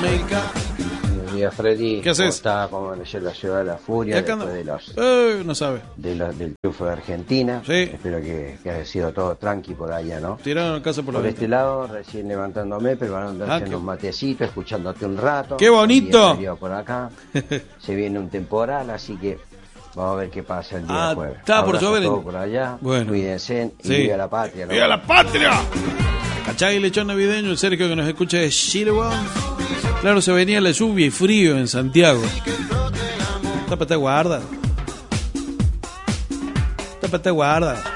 América. Buenos días, Freddy. ¿Qué haces? ¿Cómo ayer la ciudad de la furia Acá después anda. No sabe. del triunfo de Argentina? Sí. Espero que haya sido todo tranqui por allá, ¿no? Tiraron casa por la Por este ventana. lado, recién levantándome, pero van a andar haciendo un matecito, escuchándote un rato. ¡Qué bonito! Un día por acá. Se viene un temporal, así que vamos a ver qué pasa el día jueves. Está por Abrazo llover. a todos por allá. Bueno. Cuídense y Sí. viva la patria, ¿no? ¡Viva la patria! Cachai, lechón navideño, el Sergio que nos escucha de Chilewon. Claro, se venía la lluvia y frío en Santiago. Tápate guarda. Tápate guarda.